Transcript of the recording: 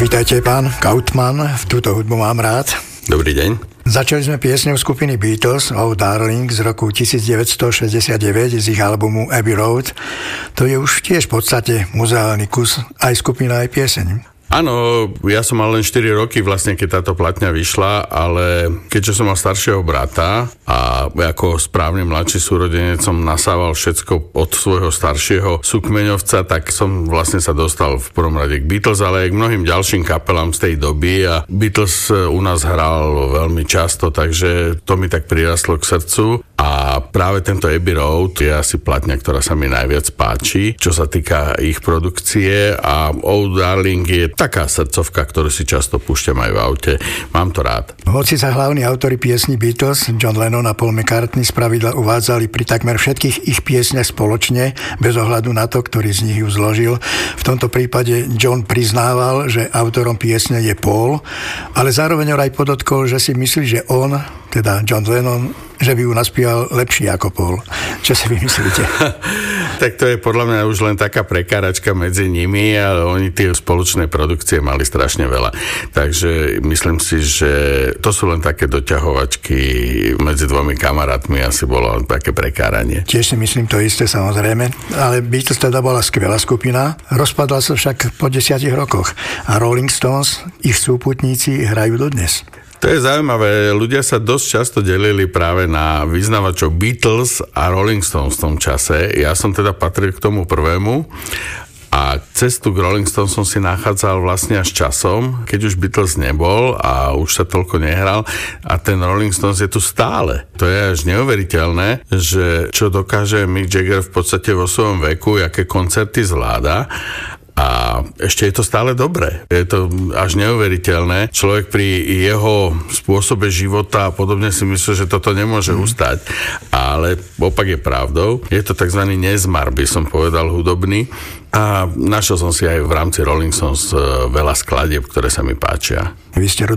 Vítajte, pán Kautmann, túto hudbu mám rád. Dobrý deň. Začali sme piesňou skupiny Beatles Oh Darling z roku 1969 z ich albumu Abbey Road. To je už tiež v podstate muzeálny kus, aj skupina, aj pieseň. Áno, ja som mal len 4 roky vlastne, keď táto platňa vyšla, ale keďže som mal staršieho brata a ako správny mladší súrodenec som nasával všetko od svojho staršieho súkmeňovca, tak som vlastne sa dostal v prvom rade k Beatles, ale aj k mnohým ďalším kapelám z tej doby a Beatles u nás hral veľmi často, takže to mi tak prirastlo k srdcu a práve tento Abbey Road je asi platňa, ktorá sa mi najviac páči, čo sa týka ich produkcie a Oh Darling je taká srdcovka, ktorú si často púšťam aj v aute. Mám to rád. Hoci sa hlavní autori piesní Beatles, John Lennon a Paul McCartney, spravidla uvádzali pri takmer všetkých ich piesniach spoločne, bez ohľadu na to, ktorý z nich ju zložil. V tomto prípade John priznával, že autorom piesne je Paul, ale zároveň aj podotkol, že si myslí, že on, teda John Lennon, že by ju naspieval lepšie ako Paul. Čo si vy myslíte? Tak to je podľa mňa už len taká prekáračka medzi nimi, ale oni tie spoločné produkcie mali strašne veľa. Takže myslím si, že to sú len také doťahovačky medzi dvomi kamarátmi, asi bolo také prekáranie. Tiež si myslím to isté, samozrejme, ale Beatles teda bola skvelá skupina, rozpadla sa však po 10 rokoch a Rolling Stones, ich súputníci, hrajú dodnes. To je zaujímavé, ľudia sa dosť často delili práve na vyznavačov Beatles a Rolling Stones v tom čase. Ja som teda patril k tomu prvému a cestu k Rolling Stones som si nachádzal vlastne až časom, keď už Beatles nebol a už sa toľko nehral a ten Rolling Stones je tu stále. To je až neuveriteľné, že čo dokáže Mick Jagger v podstate vo svojom veku, aké koncerty zvláda. A ešte je to stále dobré. Je to až neuveriteľné. Človek pri jeho spôsobe života a podobne si myslí, že toto nemôže ustať. Ale opak je pravdou. Je to tzv. Nezmar, by som povedal, hudobný. A našiel som si aj v rámci Rolling Stones veľa skladieb, ktoré sa mi páčia. Vy ste